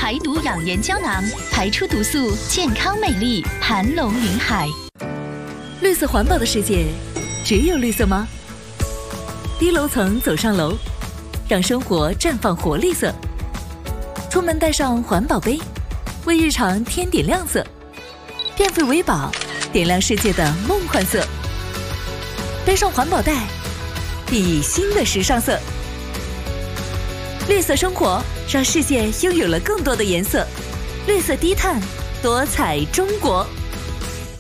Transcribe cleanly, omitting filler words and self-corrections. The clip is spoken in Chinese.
排毒养颜胶囊，排出毒素，健康美丽，盘龙云海。 绿色环保的世界，只有绿色吗？低楼层走上楼，让生活绽放活力色。出门带上环保杯，为日常添点亮色。变废为宝，点亮世界的梦幻色。背上环保袋，熠熠新的时尚色。绿色生活，让世界拥有了更多的颜色。绿色低碳，多彩中国。